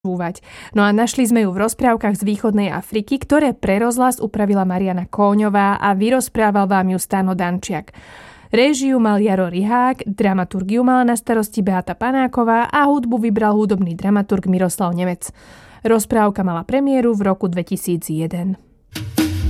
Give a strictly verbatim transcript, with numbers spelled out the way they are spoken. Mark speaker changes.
Speaker 1: No a našli sme ju v rozprávkach z východnej Afriky, ktoré pre rozhlas upravila Mariana Kóňová a vyrozprával vám ju Stano Dančiak. Réžiu mal Jaro Rihák, dramaturgiu mala na starosti Beata Panáková a hudbu vybral hudobný dramaturg Miroslav Nemec. Rozprávka mala premiéru v roku dvetisícjeden.